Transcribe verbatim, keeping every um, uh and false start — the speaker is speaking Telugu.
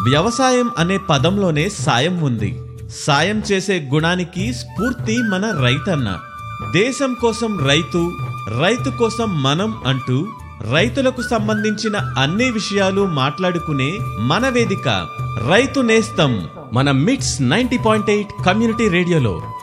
వ్యవసాయం అనే పదంలోనే సాయం ఉంది. సాయం చేసే గుణానికి స్ఫూర్తి మన రైతన్న. దేశం కోసం రైతు, రైతు కోసం మనం అంటూ రైతులకు సంబంధించిన అన్ని విషయాలు మాట్లాడుకునే మన వేదిక రైతు నేస్తం మన మిట్స్ నైంటీ పాయింట్ ఎయిట్ కమ్యూనిటీ రేడియోలో.